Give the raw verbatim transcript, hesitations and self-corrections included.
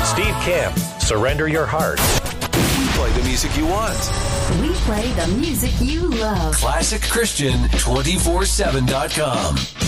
Steve Camp, Surrender Your Heart. We play the music you want. We play the music you love. Classic Christian two four seven dot com.